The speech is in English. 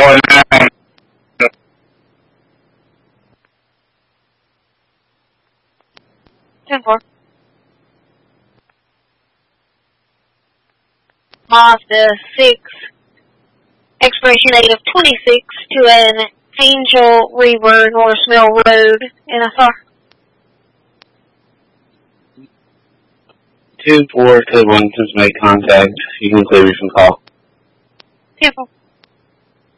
4-9. 10-4. Mazda 6, expiration date of 26 to an Angel Reaver, North Mill Road, NSR. 2-4 to 1 since made contact. You can clear me from call. 10-4.